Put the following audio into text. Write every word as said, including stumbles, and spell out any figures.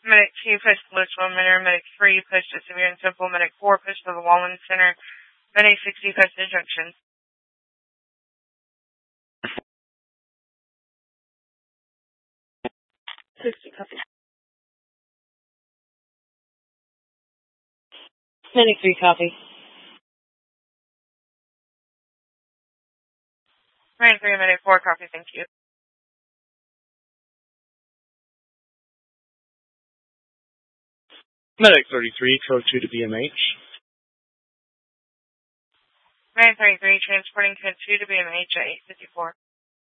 Medic two, push to Litchfield Manor. Medic three, push to Severe and Simple. Medic four, push to the Wallen Center. Medic sixty, push to Junction. sixty, copy. Medic three, copy. Medic three, Medic four, copy, thank you. Medic thirty-three, code two to B M H. Medic thirty-three, transporting code two to B M H at eight fifty-four.